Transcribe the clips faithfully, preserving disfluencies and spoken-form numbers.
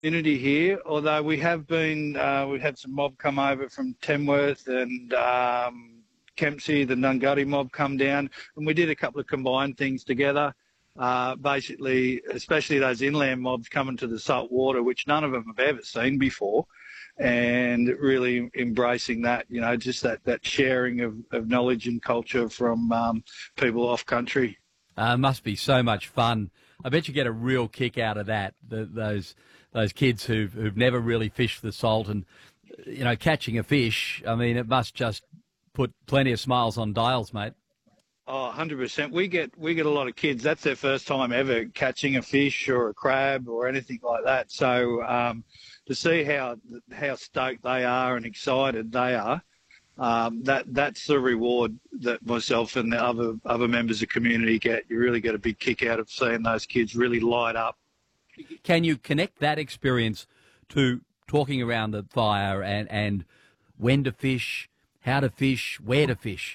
community here, although we have been, uh, we had some mob come over from Tamworth and um, Kempsey, the Nungutty mob come down, and we did a couple of combined things together. Uh, basically, especially those inland mobs coming to the salt water, which none of them have ever seen before, and really embracing that, you know, just that, that sharing of, of knowledge and culture from um, people off country. Uh, must be so much fun. I bet you get a real kick out of that. The, those those kids who've who've never really fished the salt, and you know, catching a fish. I mean, it must just put plenty of smiles on Dials, mate. Oh, one hundred percent. We get we get a lot of kids. That's their first time ever catching a fish or a crab or anything like that. So um, to see how how stoked they are and excited they are, um, that that's the reward that myself and the other other members of the community get. You really get a big kick out of seeing those kids really light up. Can you connect that experience to talking around the fire and, and when to fish, how to fish, where to fish?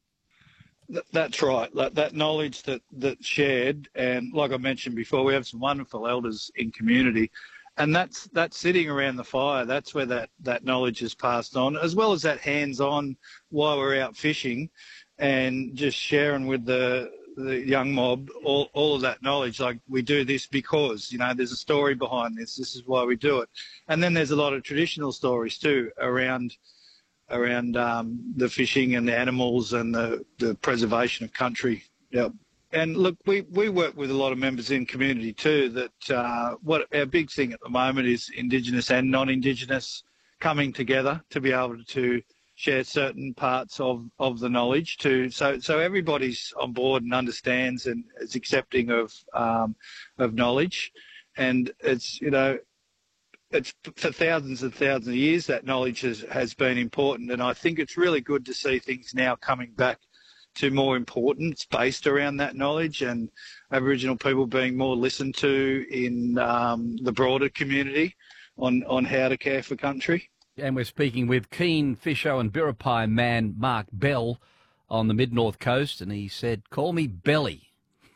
That's right. That, that knowledge that, that's shared, and like I mentioned before, we have some wonderful elders in community, and that's that's sitting around the fire. That's where that, that knowledge is passed on, as well as that hands-on while we're out fishing, and just sharing with the the young mob all, all of that knowledge. Like, we do this because, you know, there's a story behind this. This is why we do it. And then there's a lot of traditional stories too around around um, the fishing and the animals and the, the preservation of country. Yep. And look, we, we work with a lot of members in community too, that uh, what our big thing at the moment is Indigenous and non-Indigenous coming together to be able to share certain parts of, of the knowledge to so so everybody's on board and understands and is accepting of um, of knowledge. And it's, you know, it's for thousands and thousands of years that knowledge has, has been important, and I think it's really good to see things now coming back to more importance based around that knowledge, and Aboriginal people being more listened to in um, the broader community on, on how to care for country. And we're speaking with keen Fisho and Biripi man Mark Bell on the mid-north coast, and he said, "Call me Belly."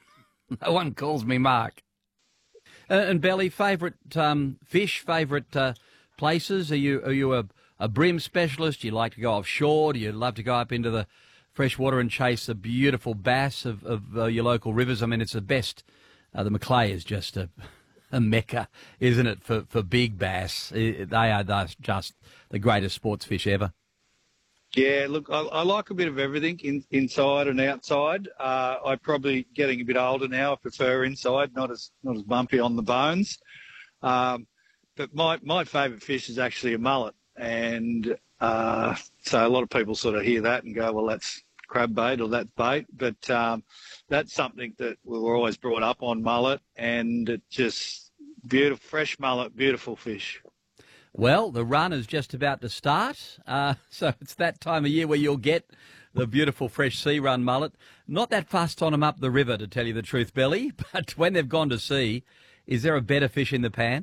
No one calls me Mark. Uh, and Belly, favourite um, fish, favourite uh, places? Are you are you a, a bream specialist? Do you like to go offshore? Do you love to go up into the freshwater and chase the beautiful bass of, of uh, your local rivers? I mean, it's the best. Uh, the Macleay is just a... a mecca, isn't it, for, for big bass? They are just the greatest sports fish ever. Yeah, look, I, I like a bit of everything in, inside and outside. Uh, I'm probably getting a bit older now. I prefer inside, not as not as bumpy on the bones. Um, but my, my favourite fish is actually a mullet. And uh, so a lot of people sort of hear that and go, well, that's crab bait or that's bait. But um, that's something that we were always brought up on, mullet, and it just beautiful, fresh mullet, beautiful fish. Well, the run is just about to start, uh, so it's that time of year where you'll get the beautiful fresh sea run mullet. Not that fussed on them up the river, to tell you the truth, Belly, but when they've gone to sea, is there a better fish in the pan?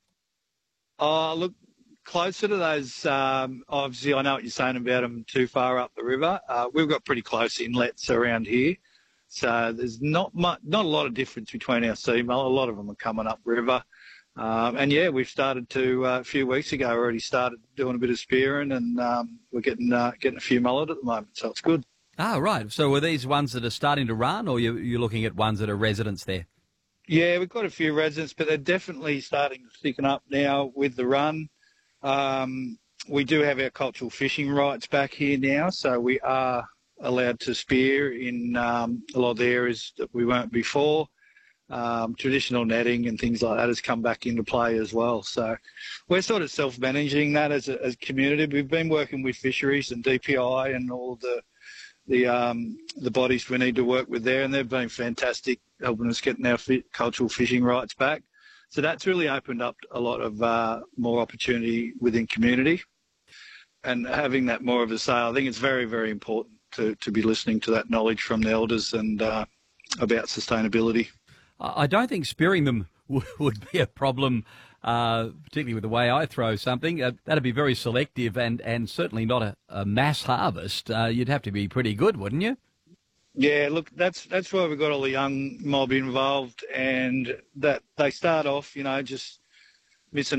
Oh, look, closer to those, um, obviously I know what you're saying about them too far up the river. Uh, we've got pretty close inlets around here. So there's not much, not a lot of difference between our sea mullet. A lot of them are coming up river. Um, and, yeah, we've started to, uh, a few weeks ago, already started doing a bit of spearing, and um, we're getting uh, getting a few mullet at the moment, so it's good. Ah, right. So are these ones that are starting to run, or you, you're looking at ones that are residents there? Yeah, we've got a few residents, but they're definitely starting to thicken up now with the run. Um, we do have our cultural fishing rights back here now, so we are allowed to spear in um, a lot of the areas that we weren't before. Um, traditional netting and things like that has come back into play as well. So we're sort of self-managing that as a, as a community. We've been working with fisheries and D P I and all the the um, the bodies we need to work with there, and they've been fantastic helping us getting our fi- cultural fishing rights back. So that's really opened up a lot of uh, more opportunity within community, and having that more of a say. I think it's very, very important to, to be listening to that knowledge from the elders and uh, about sustainability. I don't think spearing them would be a problem, uh, particularly with the way I throw something. Uh, that'd be very selective and, and certainly not a, a mass harvest. Uh, you'd have to be pretty good, wouldn't you? Yeah, look, that's that's why we've got all the young mob involved, and that they start off, you know, just missing